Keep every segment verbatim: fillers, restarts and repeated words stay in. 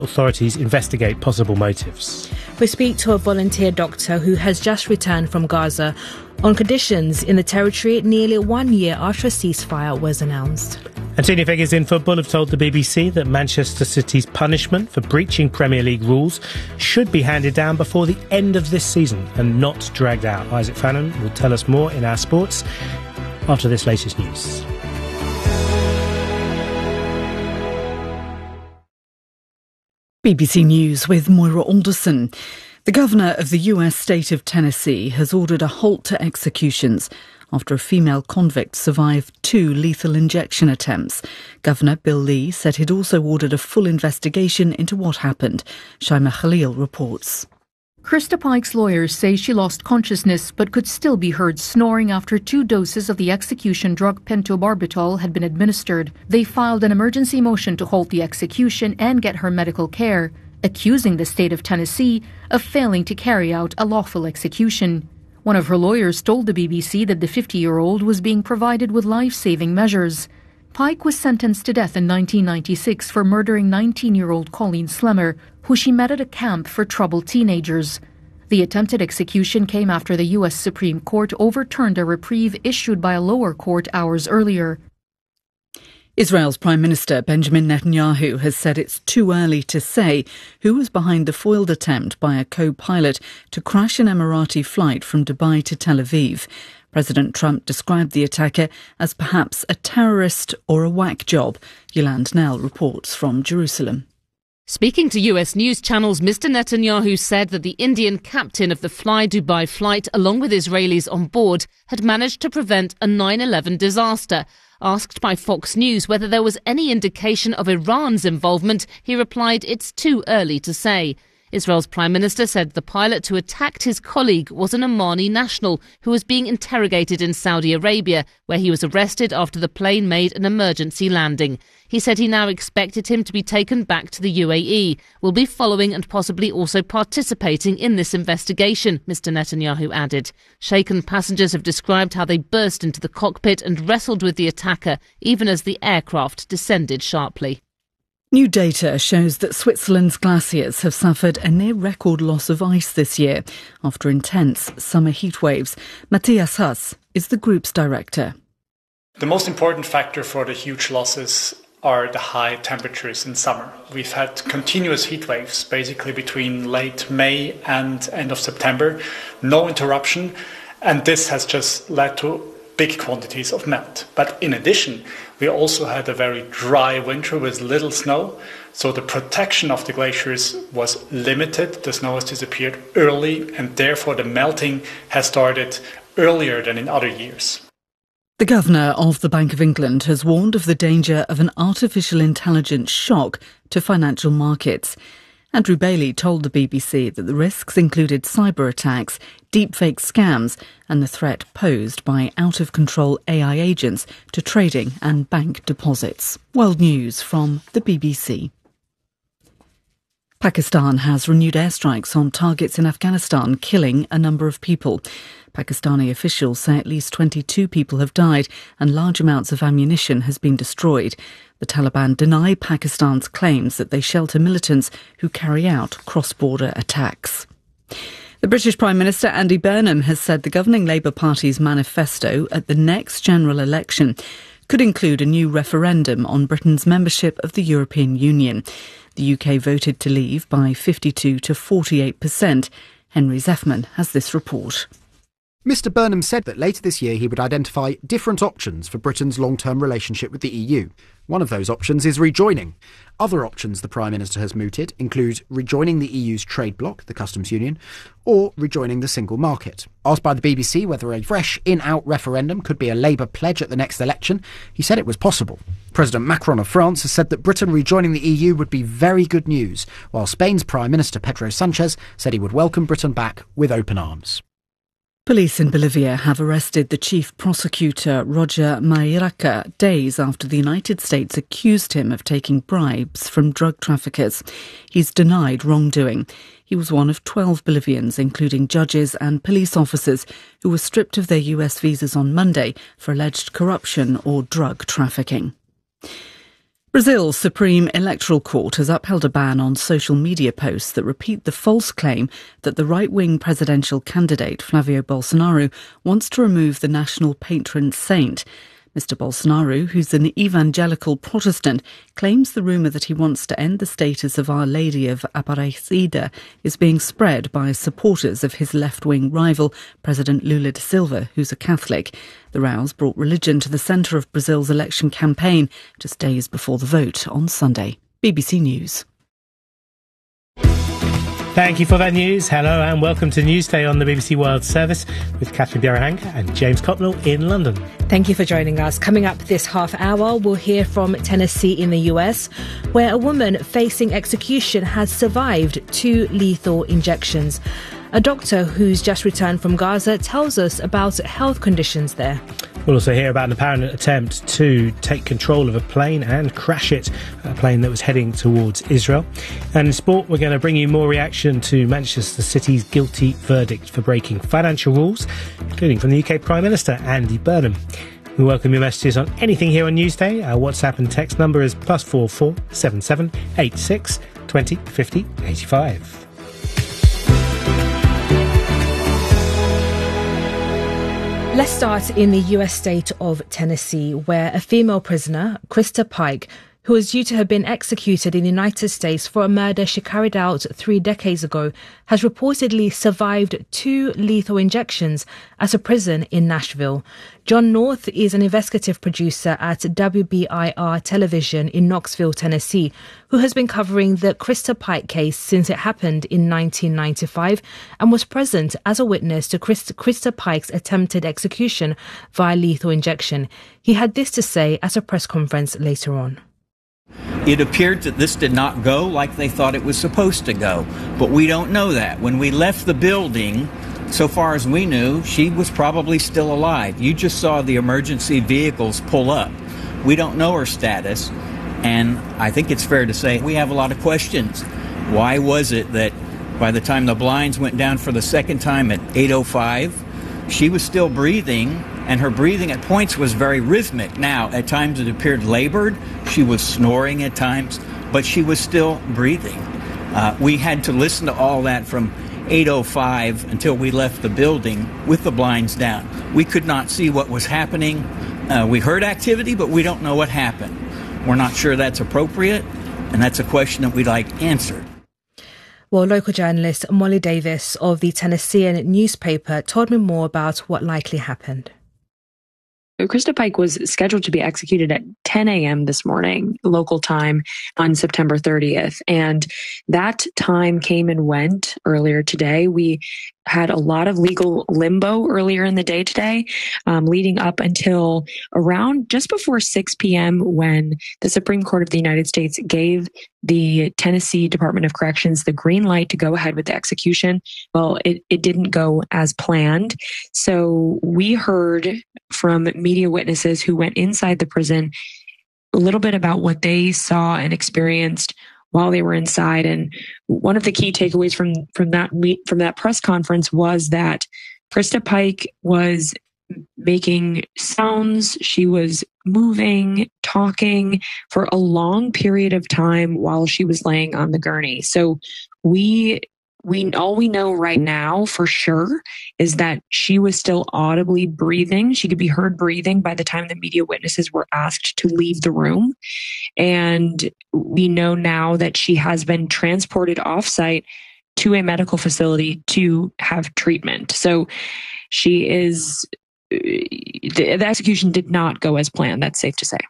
Authorities investigate possible motives. We speak to a volunteer doctor who has just returned from Gaza on conditions in the territory nearly one year after a ceasefire was announced. And senior figures in football have told the B B C that Manchester City's punishment for breaching Premier League rules should be handed down before the end of this season and not dragged out. Isaac Fannin will tell us more in our sports after this latest news. B B C News with Moira Alderson. The governor of the U S state of Tennessee has ordered a halt to executions after a female convict survived two lethal injection attempts. Governor Bill Lee said he'd also ordered a full investigation into what happened. Shaima Khalil reports. Krista Pike's lawyers say she lost consciousness but could still be heard snoring after two doses of the execution drug pentobarbital had been administered. They filed an emergency motion to halt the execution and get her medical care, accusing the state of Tennessee of failing to carry out a lawful execution. One of her lawyers told the B B C that the fifty-year-old was being provided with life-saving measures. Pike was sentenced to death in nineteen ninety-six for murdering nineteen-year-old Colleen Slemmer, who she met at a camp for troubled teenagers. The attempted execution came after the U S Supreme Court overturned a reprieve issued by a lower court hours earlier. Israel's Prime Minister Benjamin Netanyahu has said it's too early to say who was behind the foiled attempt by a co-pilot to crash an Emirati flight from Dubai to Tel Aviv. President Trump described the attacker as perhaps a terrorist or a whack job. Yolande Nell reports from Jerusalem. Speaking to U S news channels, Mister Netanyahu said that the Indian captain of the Fly Dubai flight, along with Israelis on board, had managed to prevent a nine eleven disaster. Asked by Fox News whether there was any indication of Iran's involvement, he replied, "It's too early to say." Israel's Prime Minister said the pilot who attacked his colleague was an Omani national who was being interrogated in Saudi Arabia, where he was arrested after the plane made an emergency landing. He said he now expected him to be taken back to the U A E, will be following and possibly also participating in this investigation, Mister Netanyahu added. Shaken passengers have described how they burst into the cockpit and wrestled with the attacker, even as the aircraft descended sharply. New data shows that Switzerland's glaciers have suffered a near-record loss of ice this year after intense summer heatwaves. Matthias Huss is the group's director. The most important factor for the huge losses are the high temperatures in summer. We've had continuous heat waves, basically between late May and end of September, no interruption, and this has just led to big quantities of melt. But in addition, we also had a very dry winter with little snow, so the protection of the glaciers was limited. The snow has disappeared early, and therefore the melting has started earlier than in other years. The Governor of the Bank of England has warned of the danger of an artificial intelligence shock to financial markets. Andrew Bailey told the B B C that the risks included cyber attacks, deepfake scams and the threat posed by out-of-control A I agents to trading and bank deposits. World News from the B B C. Pakistan has renewed airstrikes on targets in Afghanistan, killing a number of people. Pakistani officials say at least twenty-two people have died and large amounts of ammunition has been destroyed. The Taliban deny Pakistan's claims that they shelter militants who carry out cross-border attacks. The British Prime Minister Andy Burnham has said the governing Labour Party's manifesto at the next general election could include a new referendum on Britain's membership of the European Union. The U K voted to leave by fifty-two to forty-eight percent. Henry Zeffman has this report. Mister Burnham said that later this year he would identify different options for Britain's long-term relationship with the E U. One of those options is rejoining. Other options the Prime Minister has mooted include rejoining the E U's trade bloc, the customs union, or rejoining the single market. Asked by the B B C whether a fresh in-out referendum could be a Labour pledge at the next election, he said it was possible. President Macron of France has said that Britain rejoining the E U would be very good news, while Spain's Prime Minister Pedro Sanchez said he would welcome Britain back with open arms. Police in Bolivia have arrested the chief prosecutor, Roger Mayraca, days after the United States accused him of taking bribes from drug traffickers. He's denied wrongdoing. He was one of twelve Bolivians, including judges and police officers, who were stripped of their U S visas on Monday for alleged corruption or drug trafficking. Brazil's Supreme Electoral Court has upheld a ban on social media posts that repeat the false claim that the right-wing presidential candidate, Flavio Bolsonaro, wants to remove the national patron saint. Mister Bolsonaro, who's an evangelical Protestant, claims the rumour that he wants to end the status of Our Lady of Aparecida is being spread by supporters of his left-wing rival, President Lula da Silva, who's a Catholic. The rows brought religion to the centre of Brazil's election campaign just days before the vote on Sunday. B B C News. Thank you for that news. Hello and welcome to Newsday on the B B C World Service with Catherine Bjerrehanke and James Copnell in London. Thank you for joining us. Coming up this half hour, we'll hear from Tennessee in the U S, where a woman facing execution has survived two lethal injections. A doctor who's just returned from Gaza tells us about health conditions there. We'll also hear about an apparent attempt to take control of a plane and crash it, a plane that was heading towards Israel. And in sport, we're going to bring you more reaction to Manchester City's guilty verdict for breaking financial rules, including from the U K Prime Minister Andy Burnham. We welcome your messages on anything here on Newsday. Our WhatsApp and text number is plus four four seven seven eight six twenty fifty eighty-five. Let's start in the U S state of Tennessee, where a female prisoner, Krista Pike, who was due to have been executed in the United States for a murder she carried out three decades ago, has reportedly survived two lethal injections at a prison in Nashville. John North is an investigative producer at W B I R Television in Knoxville, Tennessee, who has been covering the Krista Pike case since it happened in nineteen ninety-five and was present as a witness to Christ- Krista Pike's attempted execution via lethal injection. He had this to say at a press conference later on. It appeared that this did not go like they thought it was supposed to go, but we don't know that. When we left the building, so far as we knew, she was probably still alive. You just saw the emergency vehicles pull up. We don't know her status, and I think it's fair to say we have a lot of questions. Why was it that by the time the blinds went down for the second time at eight oh five, she was still breathing, and her breathing at points was very rhythmic. Now, at times it appeared labored. She was snoring at times, but she was still breathing. Uh, we had to listen to all that from eight oh five until we left the building with the blinds down. We could not see what was happening. Uh, we heard activity, but we don't know what happened. We're not sure that's appropriate, and that's a question that we'd like answered. Well, local journalist Molly Davis of the Tennessean newspaper told me more about what likely happened. Krista Pike was scheduled to be executed at ten a.m. this morning, local time, on September thirtieth. And that time came and went earlier today. We had a lot of legal limbo earlier in the day today, um, leading up until around just before six p.m. when the Supreme Court of the United States gave the Tennessee Department of Corrections the green light to go ahead with the execution. Well, it, it didn't go as planned. So we heard from media witnesses who went inside the prison a little bit about what they saw and experienced while they were inside. And one of the key takeaways from, from that meet, from that press conference was that Krista Pike was making sounds. She was moving, talking for a long period of time while she was laying on the gurney. So we We all we know right now for sure is that she was still audibly breathing. She could be heard breathing by the time the media witnesses were asked to leave the room. And we know now that she has been transported offsite to a medical facility to have treatment. So she is, the, the execution did not go as planned. That's safe to say.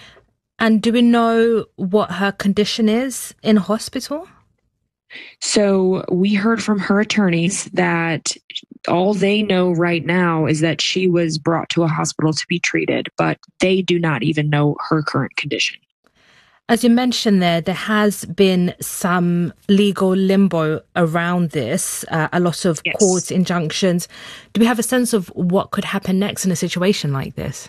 And do we know what her condition is in hospital? So we heard from her attorneys that all they know right now is that she was brought to a hospital to be treated, but they do not even know her current condition. As you mentioned there, there has been some legal limbo around this, uh, a lot of yes. court injunctions. Do we have a sense of what could happen next in a situation like this?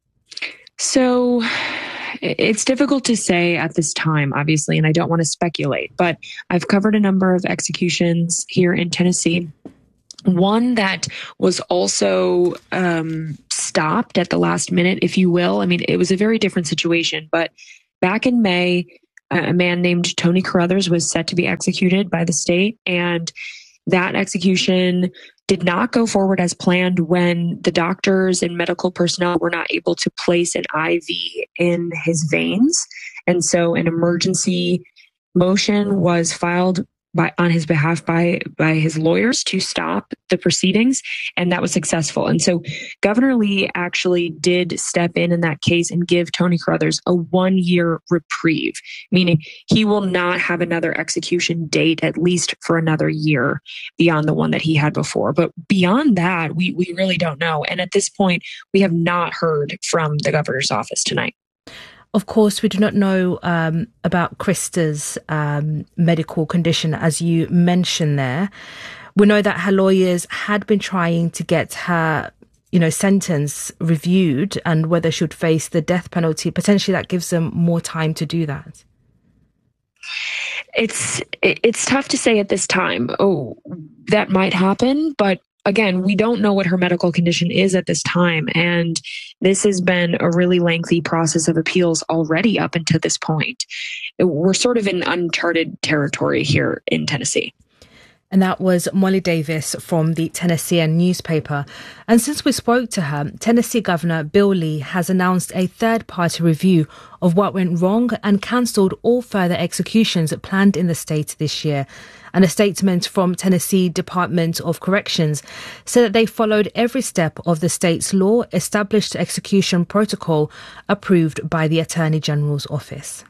So it's difficult to say at this time, obviously, and I don't want to speculate, but I've covered a number of executions here in Tennessee. One that was also um, stopped at the last minute, if you will. I mean, it was a very different situation, but back in May, a man named Tony Carruthers was set to be executed by the state, and that execution did not go forward as planned when the doctors and medical personnel were not able to place an I V in his veins. And so an emergency motion was filed by, on his behalf by, by his lawyers to stop the proceedings, and that was successful. And so Governor Lee actually did step in in that case and give Tony Carruthers a one-year reprieve, meaning he will not have another execution date at least for another year beyond the one that he had before. But beyond that, we, we really don't know. And at this point, we have not heard from the governor's office tonight. Of course, we do not know um, about Krista's um, medical condition, as you mentioned there. We know that her lawyers had been trying to get her, you know, sentence reviewed and whether she would face the death penalty. Potentially that gives them more time to do that. It's it's tough to say at this time. Oh, that might happen, but again, we don't know what her medical condition is at this time. And this has been a really lengthy process of appeals already up until this point. We're sort of in uncharted territory here in Tennessee. And that was Molly Davis from the Tennessean newspaper. And since we spoke to her, Tennessee Governor Bill Lee has announced a third-party review of what went wrong and cancelled all further executions planned in the state this year. And a statement from Tennessee Department of Corrections said that they followed every step of the state's law established execution protocol approved by the Attorney General's office.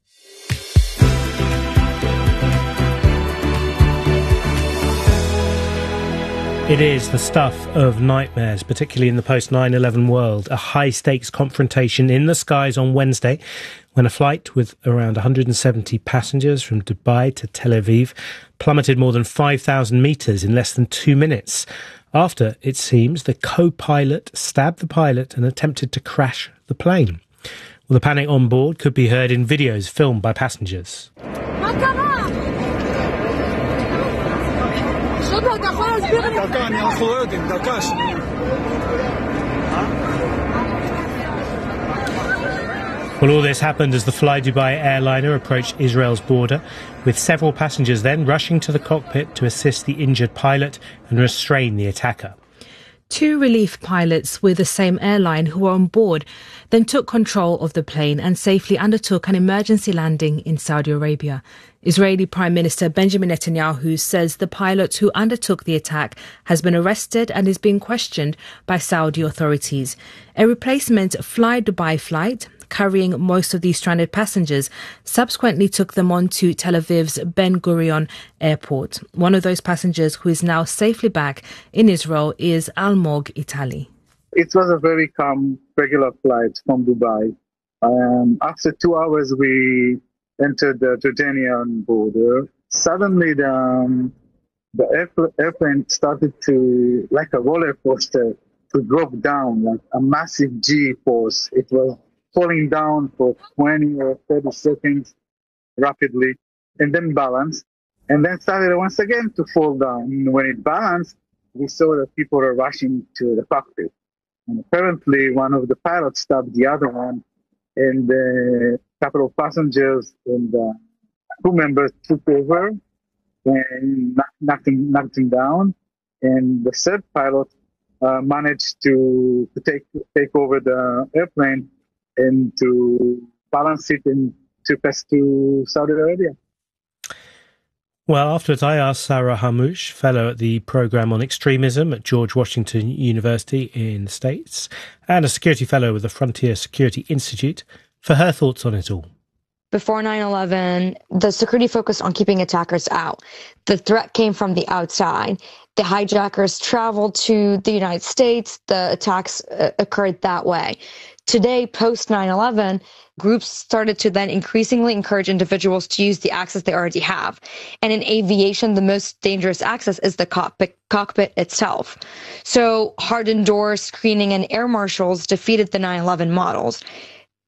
It is the stuff of nightmares, particularly in the post nine eleven world. A high-stakes confrontation in the skies on Wednesday when a flight with around one hundred seventy passengers from Dubai to Tel Aviv plummeted more than five thousand metres in less than two minutes. After, it seems, the co-pilot stabbed the pilot and attempted to crash the plane. Well, the panic on board could be heard in videos filmed by passengers. Well, all this happened as the Fly Dubai airliner approached Israel's border, with several passengers then rushing to the cockpit to assist the injured pilot and restrain the attacker. Two relief pilots with the same airline who were on board then took control of the plane and safely undertook an emergency landing in Saudi Arabia. Israeli Prime Minister Benjamin Netanyahu says the pilot who undertook the attack has been arrested and is being questioned by Saudi authorities. A replacement Fly Dubai flight carrying most of these stranded passengers subsequently took them on to Tel Aviv's Ben Gurion airport. One of those passengers who is now safely back in Israel is Almog Itali. It was a very calm, regular flight from Dubai. Um, after two hours, we entered the Jordanian border. Suddenly, the, um, the airpl- airplane started to, like a roller coaster, to drop down, like a massive G-force. It was falling down for twenty or thirty seconds rapidly, and then balanced, and then started once again to fall down. And when it balanced, we saw that people were rushing to the cockpit. And apparently one of the pilots stabbed the other one, and a couple of passengers and uh, crew members took over and knocked him, knocked him down. And the third pilot uh, managed to, to take take over the airplane and to balance it and took us to Saudi Arabia. Well, afterwards, I asked Sarah Hamouche, fellow at the Programme on Extremism at George Washington University in the States, and a security fellow with the Frontier Security Institute, for her thoughts on it all. Before nine eleven, the security focused on keeping attackers out. The threat came from the outside. The hijackers traveled to the United States. The attacks uh, occurred that way. Today, post nine eleven, groups started to then increasingly encourage individuals to use the access they already have. And in aviation, the most dangerous access is the cockpit, cockpit itself. So hardened doors, screening, and air marshals defeated the nine eleven models.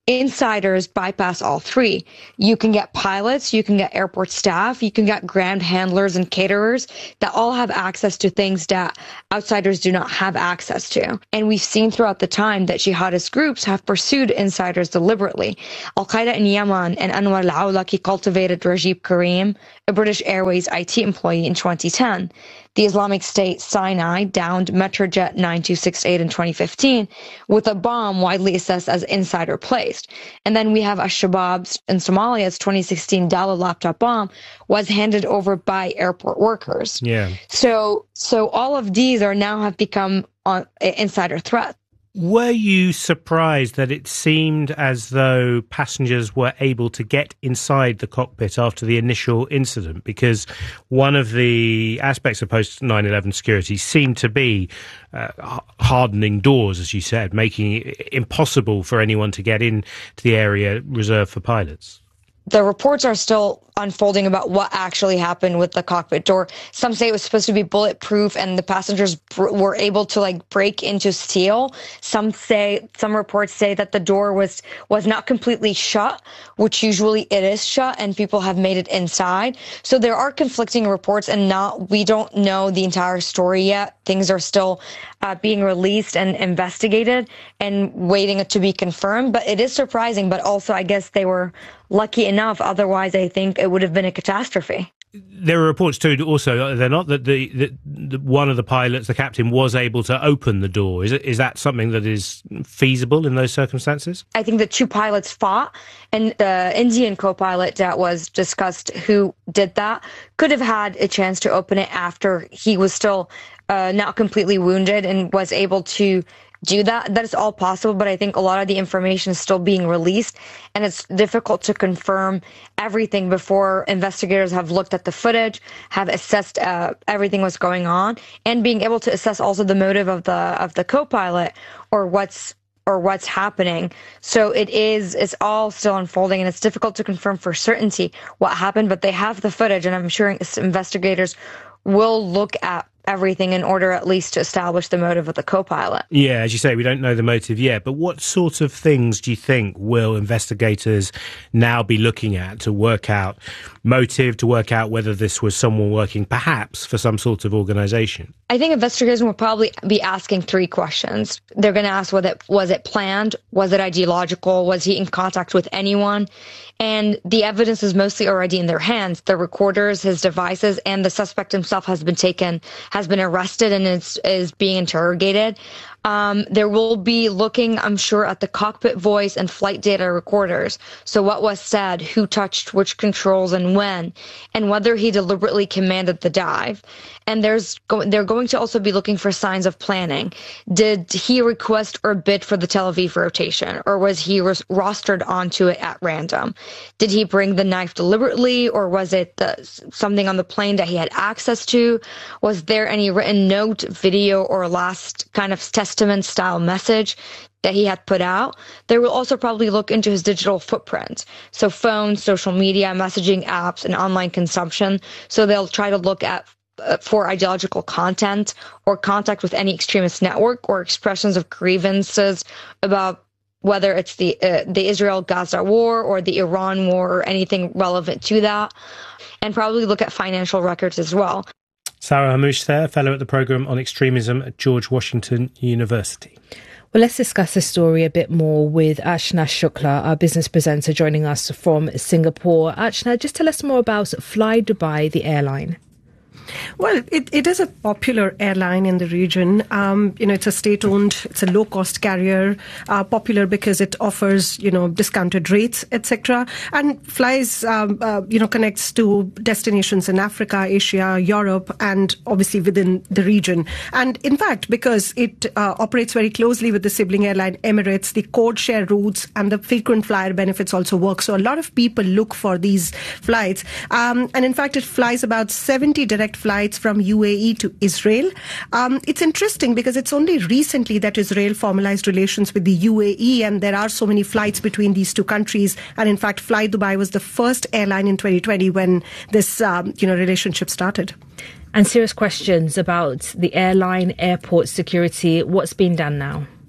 Insiders bypass all three. You can get pilots, you can get airport staff, you can get ground handlers and caterers that all have access to things that outsiders do not have access to. And we've seen throughout the time that jihadist groups have pursued insiders deliberately. Al-Qaeda in Yemen and Anwar al-Awlaki cultivated Rajib Karim, a British Airways I T employee, in twenty ten. The Islamic State Sinai downed Metrojet nine two six eight in twenty fifteen with a bomb widely assessed as insider placed. And then we have Al-Shabaab's in Somalia's twenty sixteen Dala laptop bomb was handed over by airport workers. Yeah. So, so all of these are now have become on, uh, insider threats. Were you surprised that it seemed as though passengers were able to get inside the cockpit after the initial incident? Because one of the aspects of post nine eleven security seemed to be uh, hardening doors, as you said, making it impossible for anyone to get in to the area reserved for pilots. The reports are still unfolding about what actually happened with the cockpit door. Some say it was supposed to be bulletproof and the passengers br- were able to like break into steel. Some say, some reports say that the door was, was not completely shut, which usually it is shut, and people have made it inside. So there are conflicting reports, and not, we don't know the entire story yet. Things are still uh, being released and investigated and waiting to be confirmed. But it is surprising, but also I guess they were lucky enough. Otherwise, I think it would have been a catastrophe. There are reports too, also, they're not that the, the, the one of the pilots, the captain, was able to open the door. Is it, is that something that is feasible in those circumstances? I think the two pilots fought, and the Indian co-pilot that was discussed who did that could have had a chance to open it after he was still uh, not completely wounded and was able to do that. That is all possible, but I think a lot of the information is still being released, and it's difficult to confirm everything before investigators have looked at the footage, have assessed uh, everything that's going on, and being able to assess also the motive of the of the co-pilot or what's or what's happening. So it is, it's all still unfolding, and it's difficult to confirm for certainty what happened, but they have the footage, and I'm sure investigators will look at everything in order at least to establish the motive of the co-pilot. Yeah, as you say, we don't know the motive yet, but what sort of things do you think will investigators now be looking at to work out motive, to work out whether this was someone working perhaps for some sort of organisation? I think investigators will probably be asking three questions. They're going to ask whether it, was it planned? Was it ideological? Was he in contact with anyone? And the evidence is mostly already in their hands. The recorders, his devices, and the suspect himself has been taken, has been arrested and is, is being interrogated. Um, there will be looking, I'm sure, at the cockpit voice and flight data recorders. So what was said, who touched which controls and when, and whether he deliberately commanded the dive. And there's go- they're going to also be looking for signs of planning. Did he request or bid for the Tel Aviv rotation, or was he ros- rostered onto it at random? Did he bring the knife deliberately, or was it the, something on the plane that he had access to? Was there any written note, video, or last kind of testament style message that he had put out? They will also probably look into his digital footprint. So phones, social media, messaging apps, and online consumption. So they'll try to look at uh, for ideological content or contact with any extremist network or expressions of grievances about whether it's the uh, the Israel-Gaza war or the Iran war or anything relevant to that. And probably look at financial records as well. Sarah Hamouche there, fellow at the programme on extremism at George Washington University. Well, let's discuss this story a bit more with Archana Shukla, our business presenter, joining us from Singapore. Archana, just tell us more about Fly Dubai, the airline. Well, it, it is a popular airline in the region. Um, you know, it's a state-owned, it's a low-cost carrier, uh, popular because it offers, you know, discounted rates, et cetera, and flies, um, uh, you know, connects to destinations in Africa, Asia, Europe, and obviously within the region. And in fact, because it uh, operates very closely with the sibling airline Emirates, the code share routes and the frequent flyer benefits also work. So a lot of people look for these flights. Um, and in fact, it flies about seventy direct flights from U A E to Israel. Um, it's interesting because it's only recently that Israel formalized relations with the U A E, and there are so many flights between these two countries. And in fact, Fly Dubai was the first airline in twenty twenty when this um, you know relationship started. And serious questions about the airline, airport security. What's being done now?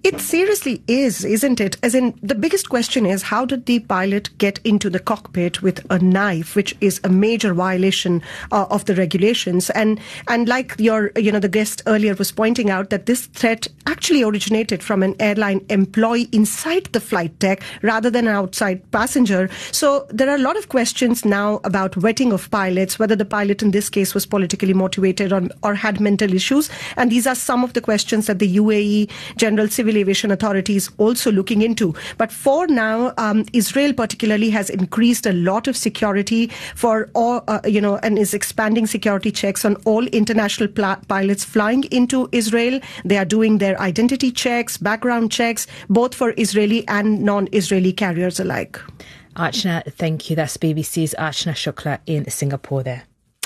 It seriously is, isn't it? As in, the biggest question is, how did the pilot get into the cockpit with a knife, which is a major violation uh, of the regulations? And and like your, you know, the guest earlier was pointing out, that this threat actually originated from an airline employee inside the flight deck rather than an outside passenger. So there are a lot of questions now about vetting of pilots, whether the pilot in this case was politically motivated or, or had mental issues. And these are some of the questions that the U A E General Civil Aviation Authority is also looking into. But for now, um, Israel particularly has increased a lot of security for all, uh, you know, and is expanding security checks on all international pl- pilots flying into Israel. They are doing their identity checks, background checks, both for Israeli and non-Israeli carriers alike. Archana, thank you. That's B B C's Archana Shukla in Singapore there.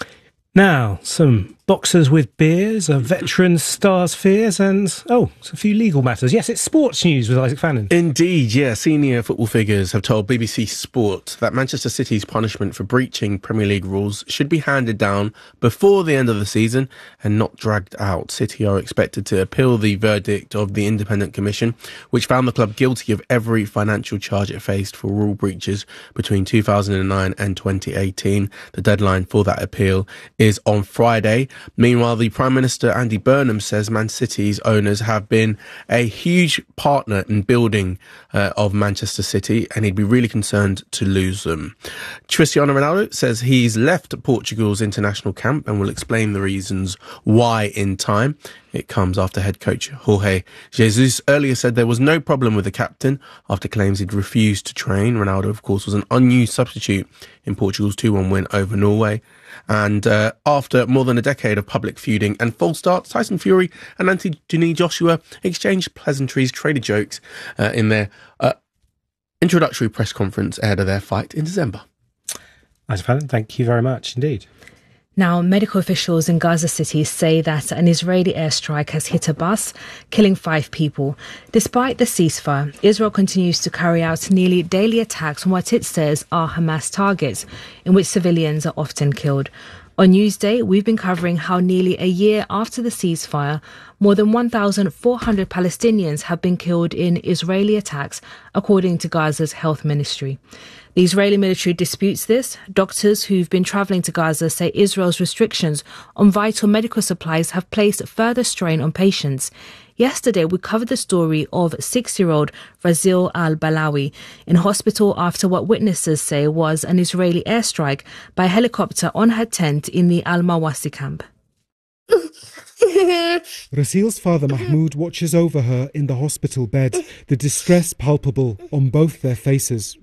Now, some boxers with beers, a veteran star's fears, and, oh, it's a few legal matters. Yes, it's sports news with Isaac Fannin. Indeed, yeah. Senior football figures have told B B C Sport that Manchester City's punishment for breaching Premier League rules should be handed down before the end of the season and not dragged out. City are expected to appeal the verdict of the Independent Commission, which found the club guilty of every financial charge it faced for rule breaches between two thousand nine and twenty eighteen. The deadline for that appeal is on Friday. Meanwhile, the Prime Minister, Andy Burnham, says Man City's owners have been a huge partner in building uh, of Manchester City, and he'd be really concerned to lose them. Cristiano Ronaldo says he's left Portugal's international camp and will explain the reasons why in time. It comes after head coach Jorge Jesus earlier said there was no problem with the captain after claims he'd refused to train. Ronaldo, of course, was an unused substitute in Portugal's two one win over Norway. And uh, after more than a decade of public feuding and false starts, Tyson Fury and Anthony Joshua exchanged pleasantries, traded jokes uh, in their uh, introductory press conference ahead of their fight in December. Isaac Fannin, thank you very much indeed. Now, medical officials in Gaza City say that an Israeli airstrike has hit a bus, killing five people. Despite the ceasefire, Israel continues to carry out nearly daily attacks on what it says are Hamas targets, in which civilians are often killed. On Newsday, we've been covering how nearly a year after the ceasefire, more than one thousand four hundred Palestinians have been killed in Israeli attacks, according to Gaza's health ministry. The Israeli military disputes this. Doctors who've been travelling to Gaza say Israel's restrictions on vital medical supplies have placed further strain on patients. Yesterday, we covered the story of six-year-old Razil al-Balawi in hospital after what witnesses say was an Israeli airstrike by a helicopter on her tent in the Al-Mawasi camp. Razil's father Mahmoud watches over her in the hospital bed, the distress palpable on both their faces.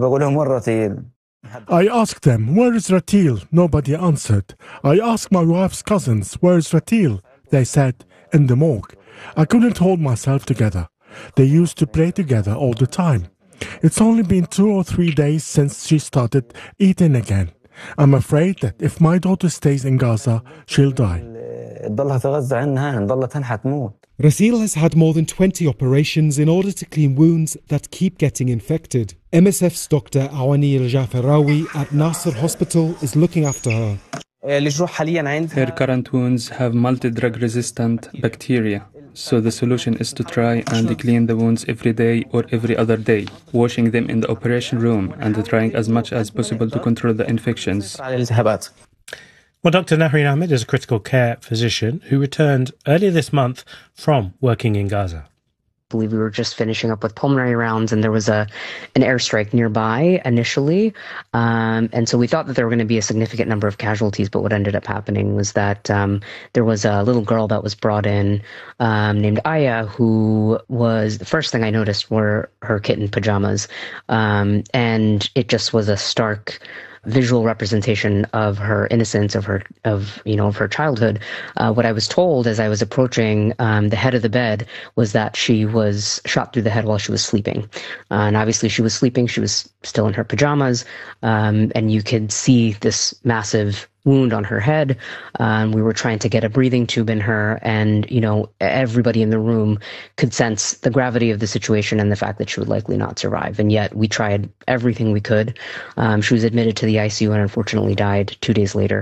I asked them, where is Ratil? Nobody answered. I asked my wife's cousins, where is Ratil? They said, in the morgue. I couldn't hold myself together. They used to play together all the time. It's only been two or three days since she started eating again. I'm afraid that if my daughter stays in Gaza, she'll die. Razil has had more than twenty operations in order to clean wounds that keep getting infected. M S F's Doctor Awani Al-Jafarawi at Nasser Hospital is looking after her. Her current wounds have multi-drug resistant bacteria, so the solution is to try and clean the wounds every day or every other day, washing them in the operation room and trying as much as possible to control the infections. Well, Doctor Nahrin Ahmed is a critical care physician who returned earlier this month from working in Gaza. I believe we were just finishing up with pulmonary rounds and there was a an airstrike nearby initially. Um, and so we thought that there were going to be a significant number of casualties, but what ended up happening was that um, there was a little girl that was brought in um, named Aya, who was, the first thing I noticed were her kitten pajamas. Um, and it just was a stark visual representation of her innocence, of her, of, you know, of her childhood. Uh, what I was told as I was approaching um, the head of the bed was that she was shot through the head while she was sleeping. Uh, and obviously she was sleeping, she was still in her pajamas, um, and you could see this massive wound on her head. Um, we were trying to get a breathing tube in her, and, you know, everybody in the room could sense the gravity of the situation and the fact that she would likely not survive. And yet we tried everything we could. Um, she was admitted to the I C U and unfortunately died two days later.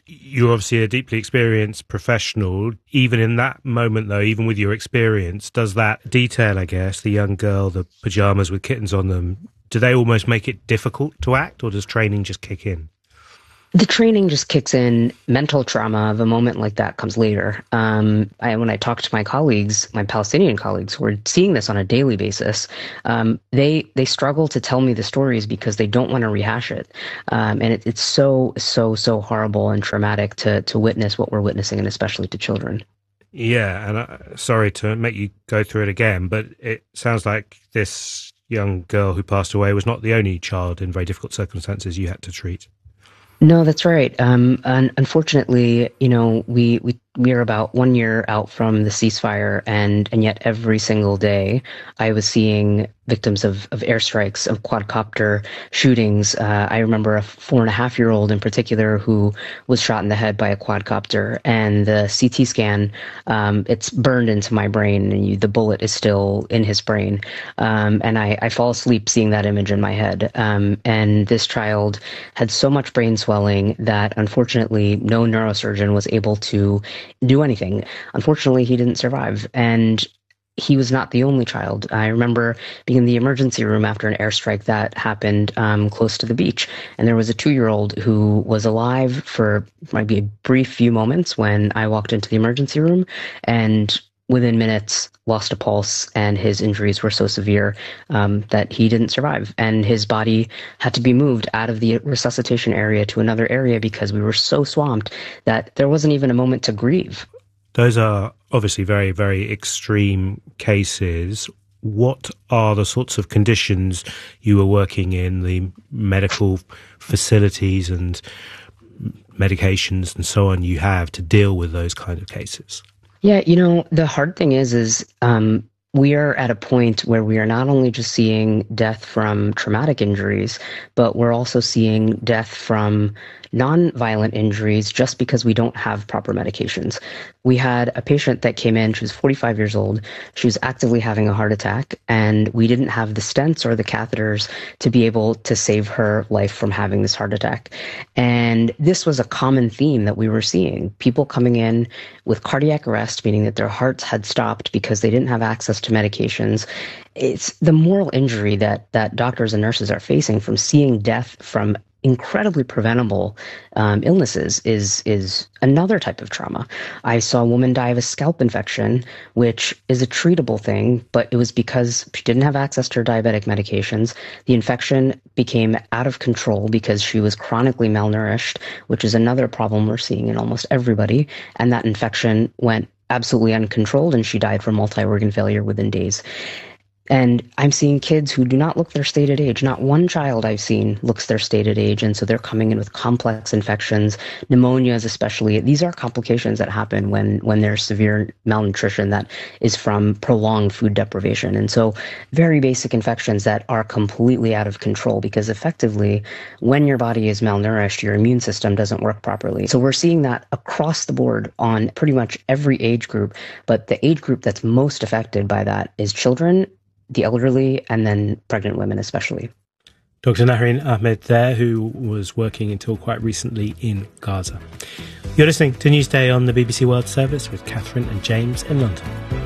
You're obviously a deeply experienced professional. Even in that moment, though, even with your experience, does that detail, I guess, the young girl, the pyjamas with kittens on them, do they almost make it difficult to act, or does training just kick in? The training just kicks in. Mental trauma of a moment like that comes later. Um, I, when I talk to my colleagues, my Palestinian colleagues who are seeing this on a daily basis, um, they they struggle to tell me the stories because they don't want to rehash it. Um, and it, it's so, so, so horrible and traumatic to to witness what we're witnessing, and especially to children. Yeah, and uh, sorry to make you go through it again, but it sounds like this young girl who passed away was not the only child in very difficult circumstances you had to treat. No, that's right. Um, un- unfortunately, you know, we, we we are about one year out from the ceasefire, and, and yet every single day I was seeing victims of, of airstrikes, of quadcopter shootings. Uh, I remember a four and a half year old in particular who was shot in the head by a quadcopter, and the C T scan, um, it's burned into my brain, and you, the bullet is still in his brain. Um, and I, I fall asleep seeing that image in my head. Um, and this child had so much brain swelling that unfortunately no neurosurgeon was able to do anything. Unfortunately, he didn't survive. And he was not the only child. I remember being in the emergency room after an airstrike that happened um, close to the beach. And there was a two-year-old who was alive for maybe a brief few moments when I walked into the emergency room, and within minutes lost a pulse, and his injuries were so severe um, that he didn't survive. And his body had to be moved out of the resuscitation area to another area because we were so swamped that there wasn't even a moment to grieve. Those are obviously very, very extreme cases. What are the sorts of conditions you were working in, the medical facilities and medications and so on you have to deal with those kind of cases? Yeah, you know, the hard thing is, is um, we are at a point where we are not only just seeing death from traumatic injuries, but we're also seeing death from non-violent injuries just because we don't have proper medications. We had a patient that came in, she was forty-five years old, she was actively having a heart attack, and we didn't have the stents or the catheters to be able to save her life from having this heart attack. And this was a common theme that we were seeing. People coming in with cardiac arrest, meaning that their hearts had stopped because they didn't have access to medications. It's the moral injury that, that doctors and nurses are facing from seeing death from incredibly preventable um, illnesses is is another type of trauma. I saw a woman die of a scalp infection, which is a treatable thing, but it was because she didn't have access to her diabetic medications. The infection became out of control because she was chronically malnourished, which is another problem we're seeing in almost everybody. And that infection went absolutely uncontrolled, and she died from multi-organ failure within days. And I'm seeing kids who do not look their stated age. Not one child I've seen looks their stated age. And so they're coming in with complex infections, pneumonias especially. These are complications that happen when, when there's severe malnutrition that is from prolonged food deprivation. And so very basic infections that are completely out of control, because effectively when your body is malnourished, your immune system doesn't work properly. So we're seeing that across the board on pretty much every age group. But the age group that's most affected by that is children, the elderly, and then pregnant women especially. Doctor Nahreen Ahmed there, who was working until quite recently in Gaza. You're listening to Newsday on the B B C World Service with Catherine and James in London.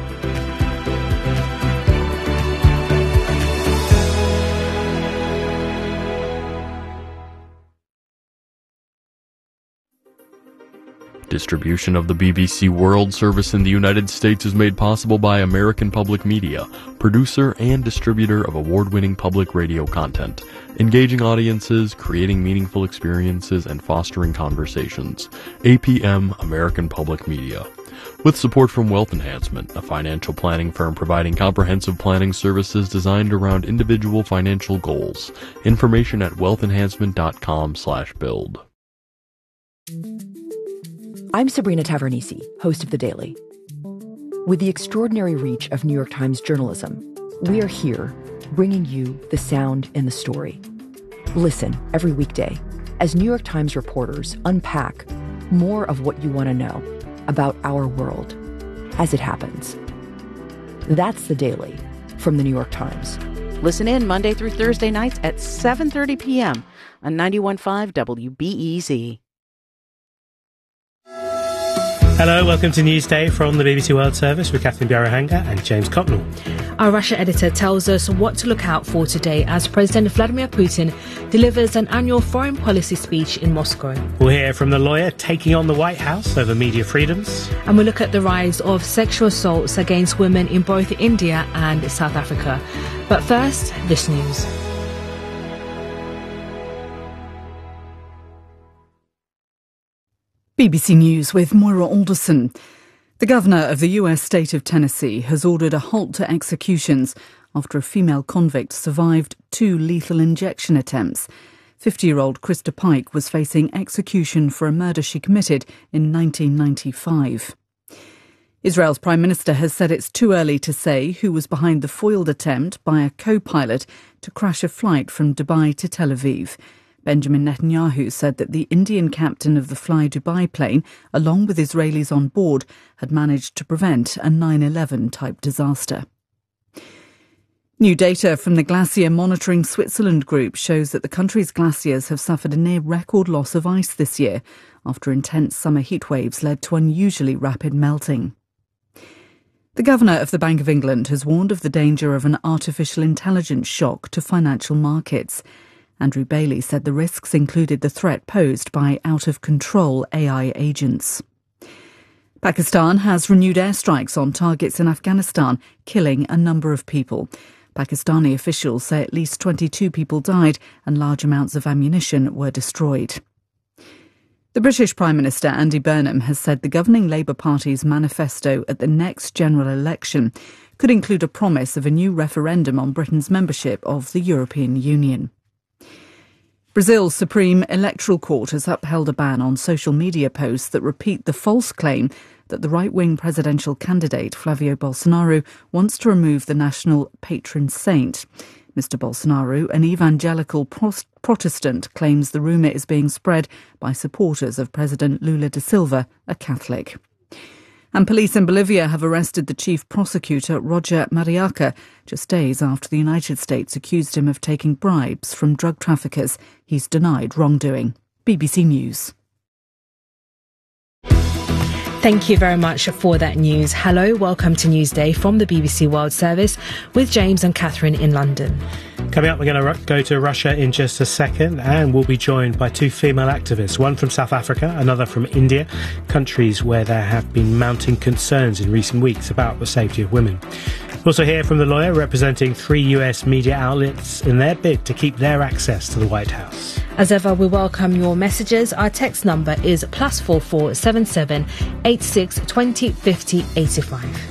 Distribution of the B B C World Service in the United States is made possible by American Public Media, producer and distributor of award-winning public radio content, engaging audiences, creating meaningful experiences, and fostering conversations. A P M American Public Media. With support from Wealth Enhancement, a financial planning firm providing comprehensive planning services designed around individual financial goals. Information at wealth enhancement dot com slash build. I'm Sabrina Tavernisi, host of The Daily. With the extraordinary reach of New York Times journalism, we are here bringing you the sound in the story. Listen every weekday as New York Times reporters unpack more of what you want to know about our world as it happens. That's The Daily from The New York Times. Listen in Monday through Thursday nights at seven thirty p.m. on ninety-one point five W B E Z. Hello, welcome to Newsday from the B B C World Service with Catherine Bjarahanga and James Copnell. Our Russia editor tells us what to look out for today as President Vladimir Putin delivers an annual foreign policy speech in Moscow. We'll hear from the lawyer taking on the White House over media freedoms. And we'll look at the rise of sexual assaults against women in both India and South Africa. But first, this news. B B C News with Moira Alderson. The governor of the U S state of Tennessee has ordered a halt to executions after a female convict survived two lethal injection attempts. fifty-year-old Krista Pike was facing execution for a murder she committed in nineteen ninety-five. Israel's Prime Minister has said it's too early to say who was behind the foiled attempt by a co-pilot to crash a flight from Dubai to Tel Aviv. Benjamin Netanyahu said that the Indian captain of the Fly Dubai plane, along with Israelis on board, had managed to prevent a nine eleven type disaster. New data from the Glacier Monitoring Switzerland group shows that the country's glaciers have suffered a near-record loss of ice this year after intense summer heatwaves led to unusually rapid melting. The Governor of the Bank of England has warned of the danger of an artificial intelligence shock to financial markets. Andrew Bailey said the risks included the threat posed by out-of-control A I agents. Pakistan has renewed airstrikes on targets in Afghanistan, killing a number of people. Pakistani officials say at least twenty-two people died and large amounts of ammunition were destroyed. The British Prime Minister Andy Burnham has said the governing Labour Party's manifesto at the next general election could include a promise of a new referendum on Britain's membership of the European Union. Brazil's Supreme Electoral Court has upheld a ban on social media posts that repeat the false claim that the right-wing presidential candidate Flavio Bolsonaro wants to remove the national patron saint. Mister Bolsonaro, an evangelical Protestant, claims the rumour is being spread by supporters of President Lula da Silva, a Catholic. And police in Bolivia have arrested the chief prosecutor, Roger Mariaca, just days after the United States accused him of taking bribes from drug traffickers. He's denied wrongdoing. B B C News. Thank you very much for that news. Hello, welcome to Newsday from the B B C World Service with James and Catherine in London. Coming up, we're going to go to Russia in just a second, and we'll be joined by two female activists, one from South Africa, another from India, countries where there have been mounting concerns in recent weeks about the safety of women. We'll also hear from the lawyer representing three U S media outlets in their bid to keep their access to the White House. As ever, we welcome your messages. Our text number is plus four four seven seven eight six twenty fifty eighty five.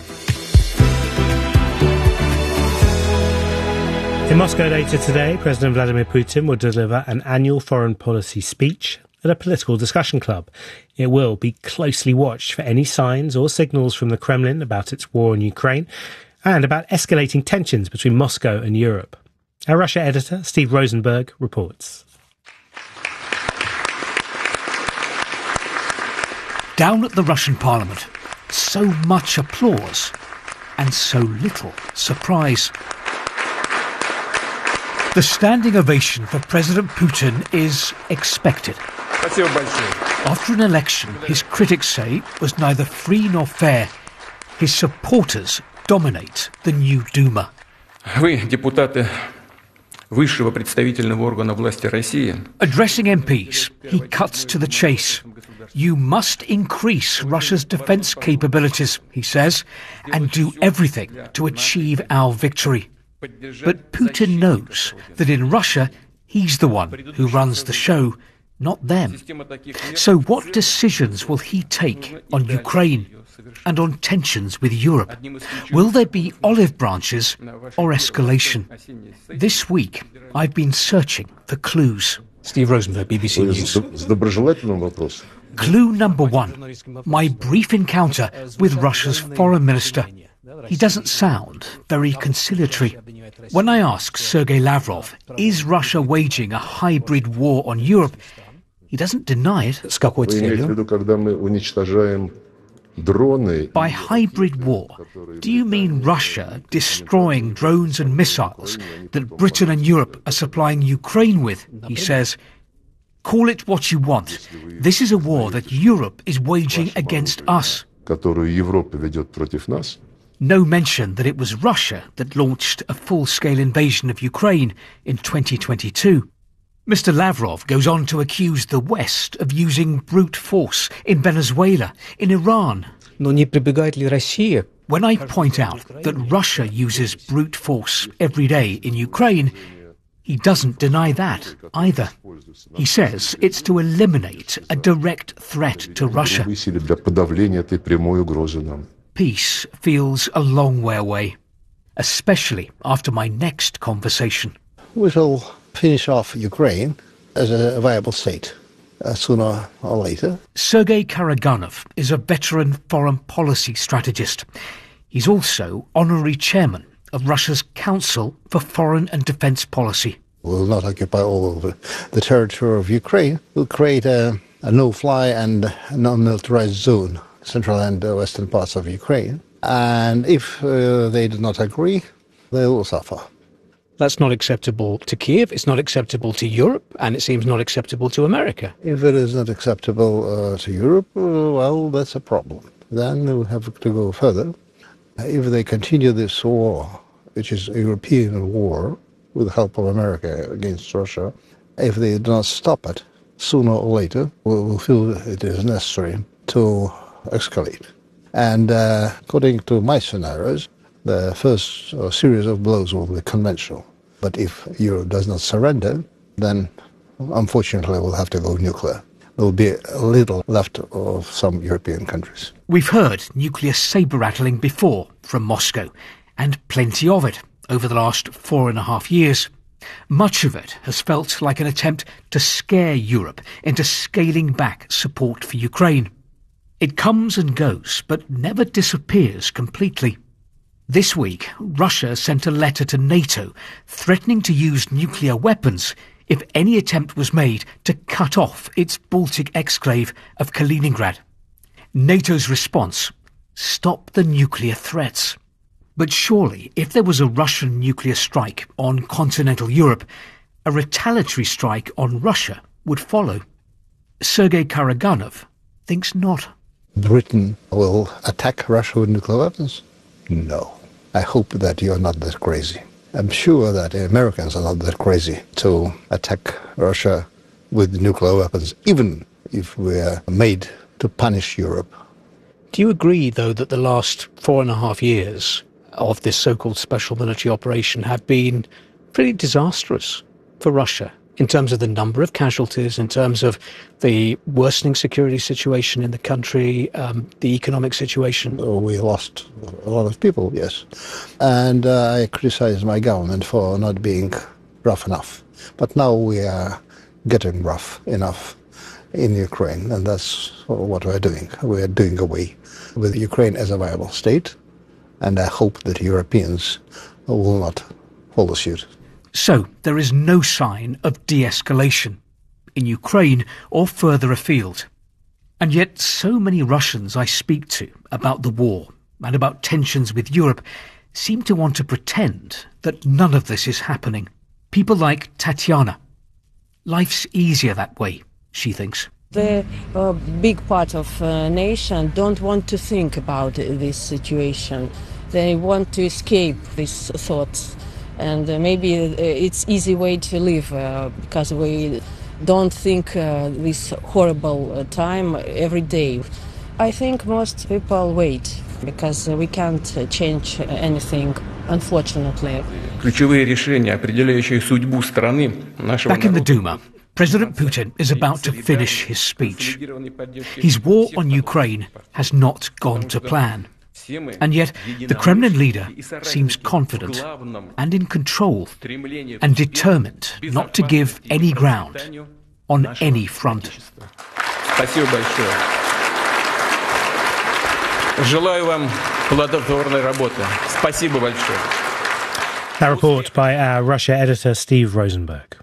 In Moscow later today, President Vladimir Putin will deliver an annual foreign policy speech at a political discussion club. It will be closely watched for any signs or signals from the Kremlin about its war in Ukraine and about escalating tensions between Moscow and Europe. Our Russia editor, Steve Rosenberg, reports. Down at the Russian parliament, so much applause and so little surprise. The standing ovation for President Putin is expected. After an election his critics say was neither free nor fair, his supporters dominate the new Duma. Addressing M Ps, he cuts to the chase. You must increase Russia's defence capabilities, he says, and do everything to achieve our victory. But Putin knows that in Russia, he's the one who runs the show, not them. So what decisions will he take on Ukraine and on tensions with Europe? Will there be olive branches or escalation? This week, I've been searching for clues. Steve Rosenberg, B B C News. Clue number one, my brief encounter with Russia's foreign minister. He doesn't sound very conciliatory. When I ask Sergei Lavrov, is Russia waging a hybrid war on Europe, he doesn't deny it. By hybrid war, do you mean Russia destroying drones and missiles that Britain and Europe are supplying Ukraine with, he says. Call it what you want. This is a war that Europe is waging against us. No mention that it was Russia that launched a full-scale invasion of Ukraine in twenty twenty-two. Mister Lavrov goes on to accuse the West of using brute force in Venezuela, in Iran. When I point out that Russia uses brute force every day in Ukraine, he doesn't deny that either. He says it's to eliminate a direct threat to Russia. Peace feels a long way away, especially after my next conversation. We shall finish off Ukraine as a viable state, uh, sooner or later. Sergei Karaganov is a veteran foreign policy strategist. He's also honorary chairman of Russia's Council for Foreign and Defence Policy. We will not occupy all of the territory of Ukraine. We'll create a, a no-fly and non-militarized zone, central and western parts of Ukraine. And if uh, they do not agree, they will suffer. That's not acceptable to Kiev, it's not acceptable to Europe, and it seems not acceptable to America. If it is not acceptable uh, to Europe, uh, well, that's a problem. Then we'll have to go further. If they continue this war, which is a European war, with the help of America against Russia, if they do not stop it, sooner or later, we will feel it is necessary to escalate. And uh, according to my scenarios, the first uh, series of blows will be conventional. But if Europe does not surrender, then unfortunately we'll have to go nuclear. There will be a little left of some European countries. We've heard nuclear saber-rattling before from Moscow, and plenty of it over the last four and a half years. Much of it has felt like an attempt to scare Europe into scaling back support for Ukraine. It comes and goes, but never disappears completely. This week, Russia sent a letter to NATO threatening to use nuclear weapons if any attempt was made to cut off its Baltic exclave of Kaliningrad. NATO's response: stop the nuclear threats. But surely, if there was a Russian nuclear strike on continental Europe, a retaliatory strike on Russia would follow. Sergei Karaganov thinks not. Britain will attack Russia with nuclear weapons? No. I hope that you are not that crazy. I'm sure that the Americans are not that crazy to attack Russia with nuclear weapons, even if we are made to punish Europe. Do you agree, though, that the last four and a half years of this so-called special military operation have been pretty disastrous for Russia in terms of the number of casualties, in terms of the worsening security situation in the country, um, the economic situation? We lost a lot of people, yes. And uh, I criticize my government for not being rough enough. But now we are getting rough enough in Ukraine, and that's what we're doing. We are doing away with Ukraine as a viable state, and I hope that Europeans will not follow suit. So there is no sign of de-escalation in Ukraine or further afield. And yet so many Russians I speak to about the war and about tensions with Europe seem to want to pretend that none of this is happening. People like Tatiana. Life's easier that way, she thinks. The uh, big part of uh, nation don't want to think about this situation. They want to escape these thoughts. And uh, maybe uh, it's easy way to live uh, because we don't think uh, this horrible uh, time every day. I think most people wait because uh, we can't uh, change anything, unfortunately. Back in the Duma, President Putin is about to finish his speech. His war on Ukraine has not gone to plan. And yet, the Kremlin leader seems confident and in control and determined not to give any ground on any front. That report by our Russia editor, Steve Rosenberg.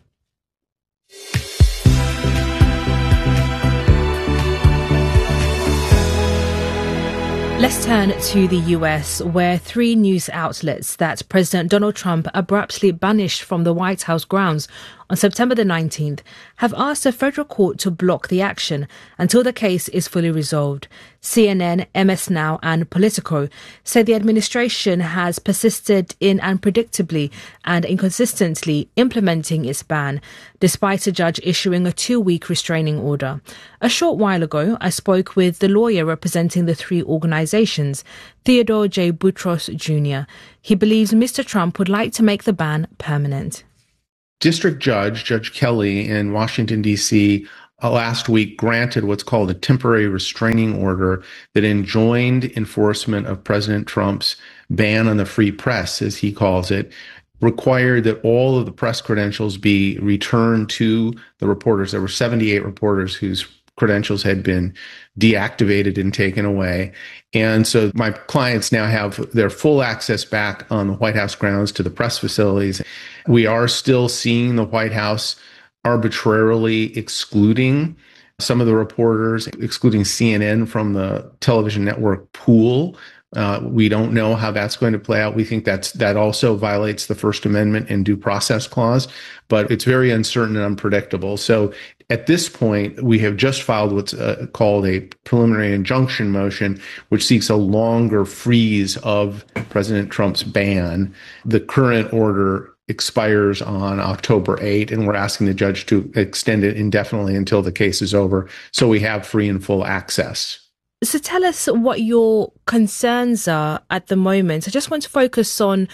Let's turn to the U S, where three news outlets that President Donald Trump abruptly banished from the White House grounds on September the nineteenth, have asked a federal court to block the action until the case is fully resolved. C N N, M S Now and Politico say the administration has persisted in unpredictably and inconsistently implementing its ban, despite a judge issuing a two-week restraining order. A short while ago, I spoke with the lawyer representing the three organizations, Theodore J. Boutros Junior He believes Mister Trump would like to make the ban permanent. District Judge, Judge Kelly in Washington, D C, uh, last week granted what's called a temporary restraining order that enjoined enforcement of President Trump's ban on the free press, as he calls it, required that all of the press credentials be returned to the reporters. There were seventy-eight reporters whose credentials had been deactivated and taken away. And so my clients now have their full access back on the White House grounds to the press facilities. We are still seeing the White House arbitrarily excluding some of the reporters, excluding C N N from the television network pool. Uh, we don't know how that's going to play out. We think that's that also violates the First Amendment and due process clause, but it's very uncertain and unpredictable. So at this point, we have just filed what's uh, called a preliminary injunction motion, which seeks a longer freeze of President Trump's ban. The current order expires on October eighth, and we're asking the judge to extend it indefinitely until the case is over, so we have free and full access. So tell us what your concerns are at the moment. I just want to focus on